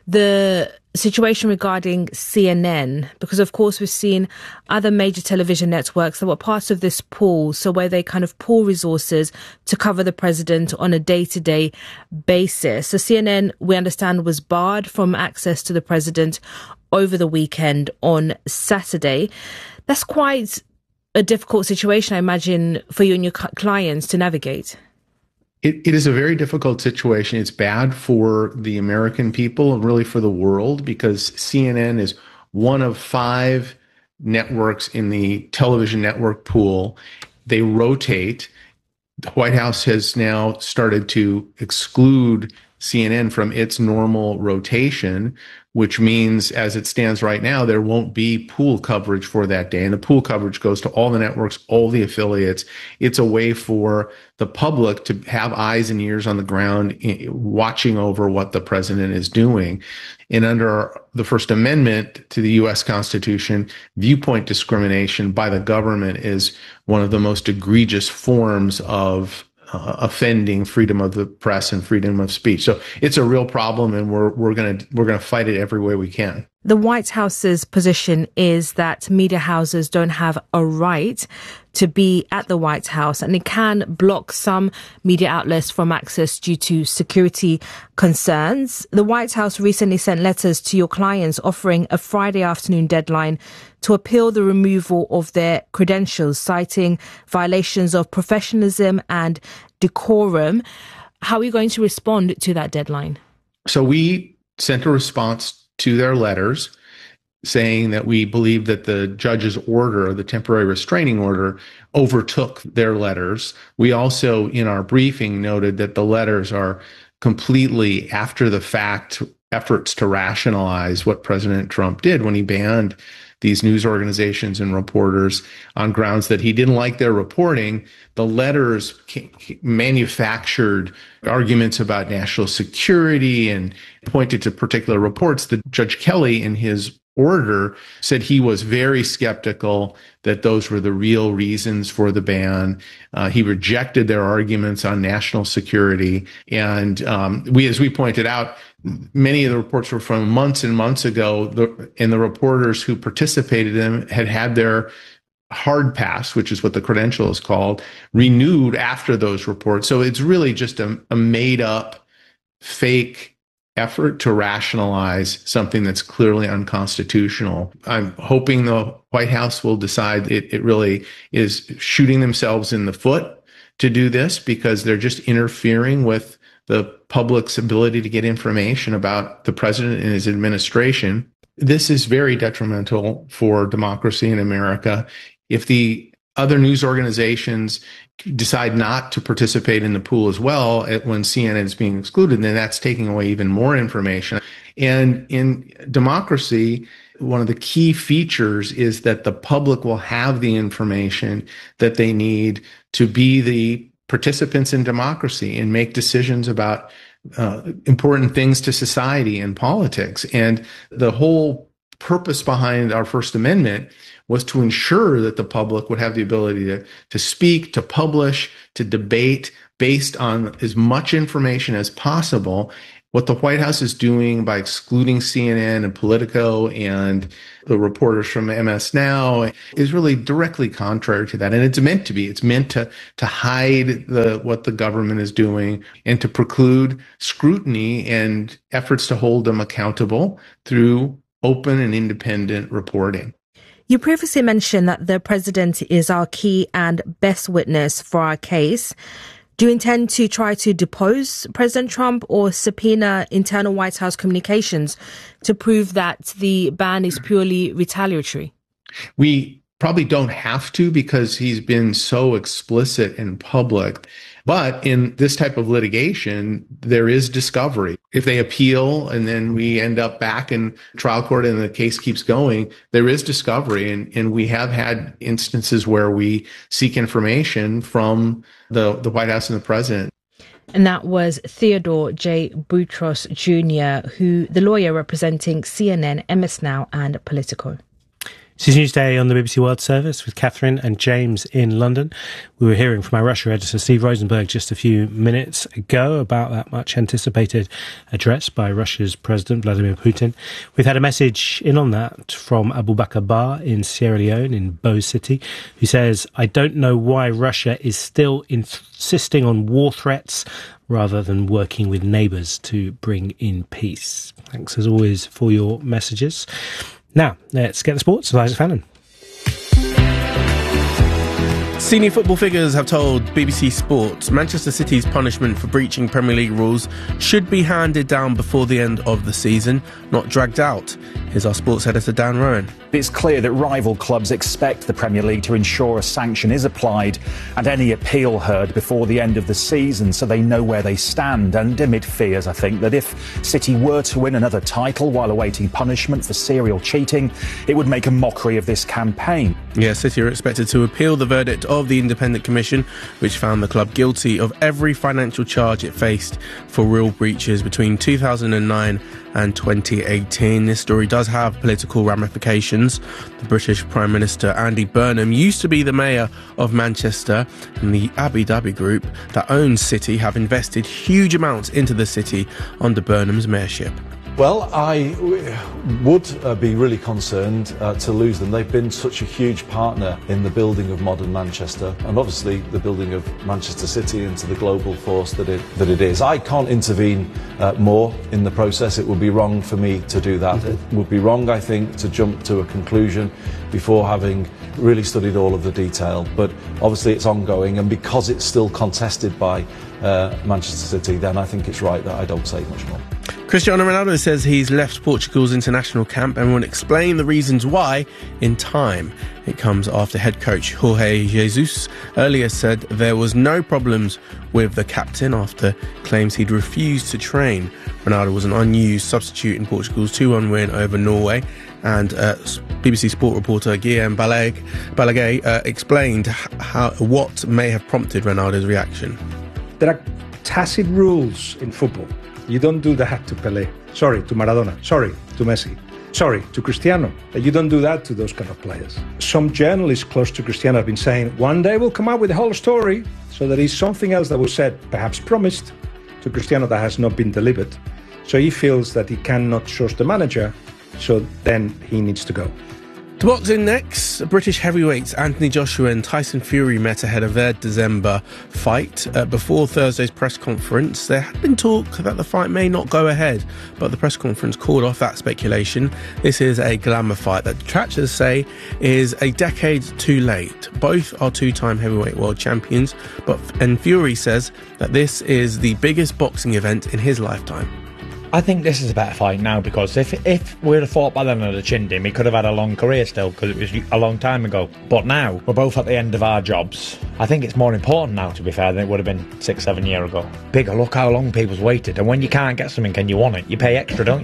the situation regarding C N N, because of course we've seen other major television networks that were part of this pool, so where they kind of pool resources to cover the president on a day-to-day basis. So C N N, we understand, was barred from access to the president over the weekend on Saturday. That's quite a difficult situation, I imagine, for you and your clients to navigate. It, it is a very difficult situation. It's bad for the American people and really for the world, because C N N is one of five networks in the television network pool. They rotate. The White House has now started to exclude C N N from its normal rotation, which means as it stands right now, there won't be pool coverage for that day. And the pool coverage goes to all the networks, all the affiliates. It's a way for the public to have eyes and ears on the ground watching over what the president is doing. And under the First Amendment to the U S Constitution, viewpoint discrimination by the government is one of the most egregious forms of Uh, offending freedom of the press and freedom of speech. So it's a real problem, and we're we're gonna we're gonna fight it every way we can. The White House's position is that media houses don't have a right to be at the White House, and it can block some media outlets from access due to security concerns. The White House recently sent letters to your clients offering a Friday afternoon deadline to appeal the removal of their credentials, citing violations of professionalism and decorum. How are you going to respond to that deadline? So we sent a response to their letters saying that we believe that the judge's order, the temporary restraining order, overtook their letters. We also, in our briefing, noted that the letters are completely after the fact efforts to rationalize what President Trump did when he banned these news organizations and reporters on grounds that he didn't like their reporting. The letters manufactured arguments about national security and pointed to particular reports that Judge Kelly, in his order, said he was very skeptical that those were the real reasons for the ban. Uh, he rejected their arguments on national security. And um, we, as we pointed out, many of the reports were from months and months ago, the, and the reporters who participated in them had had their hard pass, which is what the credential is called, renewed after those reports. So it's really just a, a made up, fake effort to rationalize something that's clearly unconstitutional. I'm hoping the White House will decide it, it really is shooting themselves in the foot to do this, because they're just interfering with the public's ability to get information about the president and his administration. This is very detrimental for democracy in America. If the other news organizations decide not to participate in the pool as well when C N N is being excluded, then that's taking away even more information. And in democracy, one of the key features is that the public will have the information that they need to be the participants in democracy and make decisions about uh, important things to society and politics. And the whole purpose behind our First Amendment was to ensure that the public would have the ability to, to speak, to publish, to debate based on as much information as possible. What the White House is doing by excluding C N N and Politico and the reporters from M S Now is really directly contrary to that. And it's meant to be. It's meant to, to hide the, what the government is doing and to preclude scrutiny and efforts to hold them accountable through open and independent reporting. You previously mentioned that the president is our key and best witness for our case. Do you intend to try to depose President Trump or subpoena internal White House communications to prove that the ban is purely retaliatory? We probably don't have to because he's been so explicit in public. But in this type of litigation, there is discovery. If they appeal and then we end up back in trial court and the case keeps going, there is discovery. And, and we have had instances where we seek information from the, the White House and the president. And that was Theodore J. Boutros Junior, who the lawyer representing C N N, M S Now and Politico. This is Newsday on the B B C World Service with Catherine and James in London. We were hearing from our Russia editor Steve Rosenberg just a few minutes ago about that much anticipated address by Russia's President Vladimir Putin. We've had a message in on that from Abu Bakr Bar in Sierra Leone in Bow City, who says, I don't know why Russia is still insisting on war threats rather than working with neighbours to bring in peace. Thanks as always for your messages. Now, let's get the sports with Isaac Fannin. Senior football figures have told B B C Sport Manchester City's punishment for breaching Premier League rules should be handed down before the end of the season, not dragged out. Here's our sports editor Dan Rowan. It's clear that rival clubs expect the Premier League to ensure a sanction is applied and any appeal heard before the end of the season so they know where they stand. And amid fears, I think, that if City were to win another title while awaiting punishment for serial cheating, it would make a mockery of this campaign. Yeah, City are expected to appeal the verdict of the Independent Commission, which found the club guilty of every financial charge it faced for real breaches between two thousand nine and twenty eighteen. This story does have political ramifications. The British Prime Minister Andy Burnham used to be the mayor of Manchester, and the Abu Dhabi group that owns City have invested huge amounts into the city under Burnham's mayorship. Well, I would uh, be really concerned uh, to lose them. They've been such a huge partner in the building of modern Manchester and obviously the building of Manchester City into the global force that it, that it is. I can't intervene uh, more in the process. It would be wrong for me to do that. It would be wrong, I think, to jump to a conclusion before having really studied all of the detail. But obviously it's ongoing, and because it's still contested by uh, Manchester City, then I think it's right that I don't say much more. Cristiano Ronaldo says he's left Portugal's international camp and will explain the reasons why in time. It comes after head coach Jorge Jesus earlier said there was no problems with the captain after claims he'd refused to train. Ronaldo was an unused substitute in Portugal's two one win over Norway, and uh, B B C Sport reporter Guillaume Balaguer, Balaguer uh, explained how what may have prompted Ronaldo's reaction. There are tacit rules in football. You don't do that to Pelé. Sorry, to Maradona. Sorry, to Messi. Sorry, to Cristiano. You don't do that to those kind of players. Some journalists close to Cristiano have been saying, one day we'll come out with the whole story. So there is something else that was said, perhaps promised, to Cristiano that has not been delivered. So he feels that he cannot trust the manager, so then he needs to go. To boxing next, British heavyweights Anthony Joshua and Tyson Fury met ahead of their December fight. Uh, before Thursday's press conference, there had been talk that the fight may not go ahead, but the press conference called off that speculation. This is a glamour fight that detractors say is a decade too late. Both are two-time heavyweight world champions, but and Fury says that this is the biggest boxing event in his lifetime. I think this is a better fight now, because if if we'd have fought by then at the Chindim, he could have had a long career still, because it was a long time ago. But now, we're both at the end of our jobs. I think it's more important now, to be fair, than it would have been six, seven years ago. Bigger, look how long people's waited, and when you can't get something and you want it, you pay extra, don't you?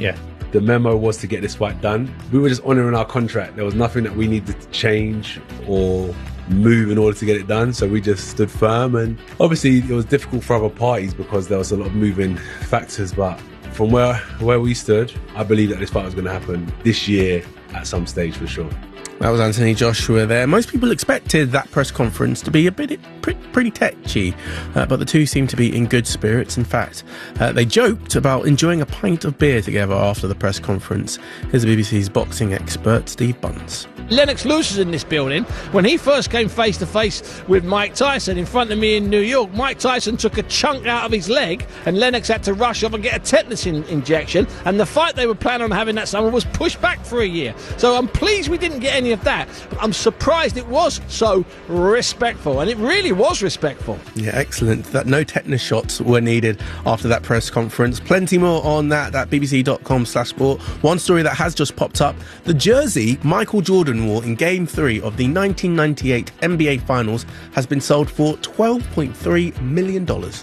The memo was to get this fight done. We were just honouring our contract. There was nothing that we needed to change or move in order to get it done, so we just stood firm. And obviously it was difficult for other parties because there was a lot of moving factors, but from where where we stood, I believe that this fight was going to happen this year at some stage for sure. That was Anthony Joshua there. Most people expected that press conference to be a bit pretty, pretty tetchy, uh, but the two seemed to be in good spirits. In fact, uh, they joked about enjoying a pint of beer together after the press conference. Here's the B B C's boxing expert, Steve Bunce. Lennox Lewis is in this building. When he first came face to face with Mike Tyson in front of me in New York, Mike Tyson took a chunk out of his leg and Lennox had to rush off and get a tetanus in- injection, and the fight they were planning on having that summer was pushed back for a year. So I'm pleased we didn't get any of that. I'm surprised it was so respectful, and it really was respectful. Yeah, excellent. That no tetanus shots were needed after that press conference. Plenty more on that at bbc.com slash sport. One story that has just popped up: the jersey Michael Jordan wore in Game three of the nineteen ninety-eight N B A Finals has been sold for twelve point three million dollars.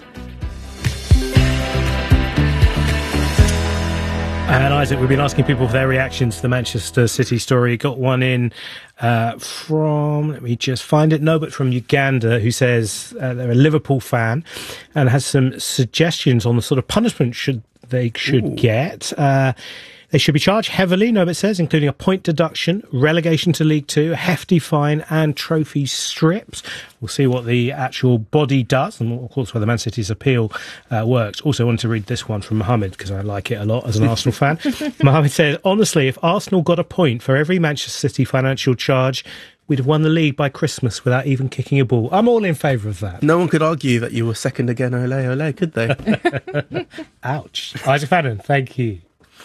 And Isaac, we've been asking people for their reactions to the Manchester City story. Got one in uh, from, let me just find it, no, but from Uganda, who says uh, they're a Liverpool fan and has some suggestions on the sort of punishment should they should Ooh. get. Uh, They should be charged heavily, no, it says, including a point deduction, relegation to League Two, a hefty fine and trophy strips. We'll see what the actual body does and, of course, whether Man City's appeal uh, works. Also, I wanted to read this one from Mohammed because I like it a lot as an Arsenal fan. Mohammed says, honestly, if Arsenal got a point for every Manchester City financial charge, we'd have won the league by Christmas without even kicking a ball. I'm all in favour of that. No one could argue that you were second again, ole, ole, could they? Ouch. Isaac Fannin, thank you.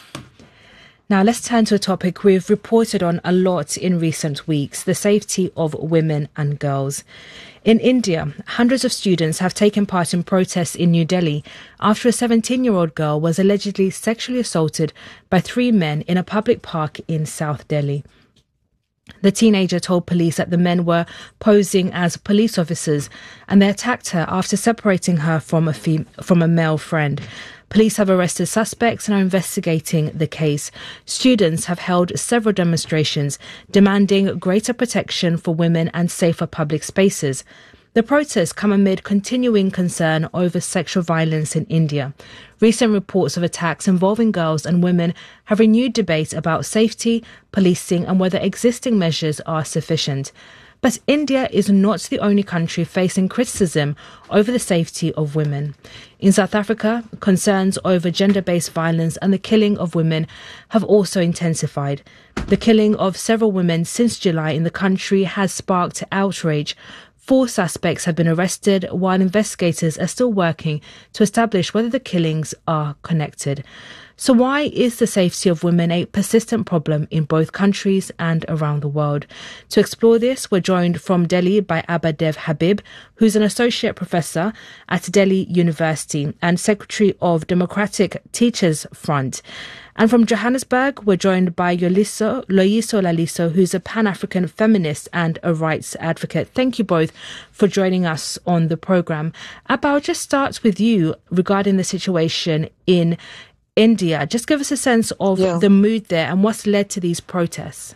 Now, let's turn to a topic we've reported on a lot in recent weeks: the safety of women and girls. In India, hundreds of students have taken part in protests in New Delhi after a seventeen-year-old girl was allegedly sexually assaulted by three men in a public park in South Delhi. The teenager told police that the men were posing as police officers and they attacked her after separating her from a fem- from a male friend. Police have arrested suspects and are investigating the case. Students have held several demonstrations demanding greater protection for women and safer public spaces. The protests come amid continuing concern over sexual violence in India. Recent reports of attacks involving girls and women have renewed debate about safety, policing, and whether existing measures are sufficient. But India is not the only country facing criticism over the safety of women. In South Africa, concerns over gender-based violence and the killing of women have also intensified. The killing of several women since July in the country has sparked outrage. Four suspects have been arrested, while investigators are still working to establish whether the killings are connected. So why is the safety of women a persistent problem in both countries and around the world? To explore this, we're joined from Delhi by Abba Dev Habib, who's an associate professor at Delhi University and secretary of Democratic Teachers Front. And from Johannesburg, we're joined by Loyiso, Loyiso Laliso, who's a Pan-African feminist and a rights advocate. Thank you both for joining us on the programme. Abba, I'll just start with you regarding the situation in India. Just give us a sense of yeah. the mood there and what's led to these protests.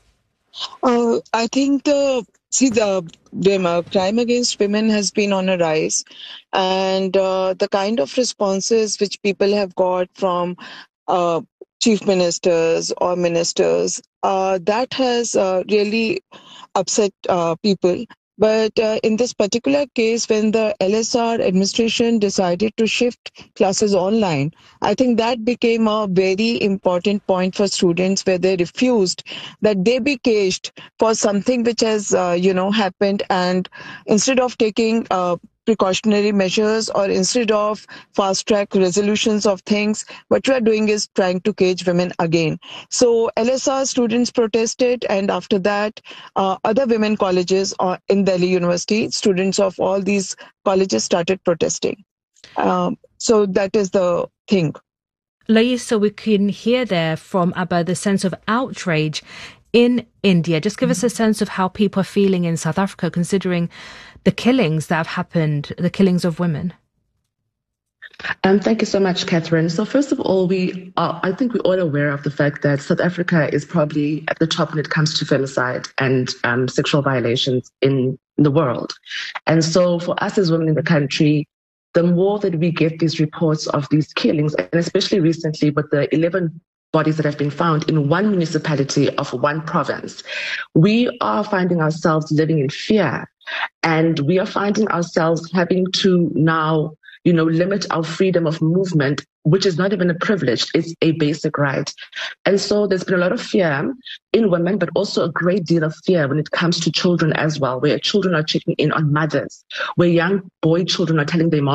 Uh, I think the see the, the crime against women has been on a rise, and uh, the kind of responses which people have got from uh, chief ministers or ministers, uh, that has uh, really upset uh, people. But uh, in this particular case, when the L S R administration decided to shift classes online, I think that became a very important point for students, where they refused that they be caged for something which has, uh, you know, happened. And instead of taking uh, precautionary measures or instead of fast-track resolutions of things, what we are doing is trying to cage women again. So L S R students protested, and after that, uh, other women colleges uh, in Delhi University, students of all these colleges started protesting. Um, so that is the thing. Loyiso, so we can hear there from Abba the sense of outrage in India. Just give us a sense of how people are feeling in South Africa, considering the killings that have happened, the killings of women. Um, thank you so much, Catherine. So first of all, we are, I think we're all aware of the fact that South Africa is probably at the top when it comes to femicide and um, sexual violations in the world. And so for us as women in the country, the more that we get these reports of these killings, and especially recently with the eleven bodies that have been found in one municipality of one province, we are finding ourselves living in fear. And we are finding ourselves having to now, you know, limit our freedom of movement, which is not even a privilege, it's a basic right. And so there's been a lot of fear in women, but also a great deal of fear when it comes to children as well, where children are checking in on mothers, where young boy children are telling their moms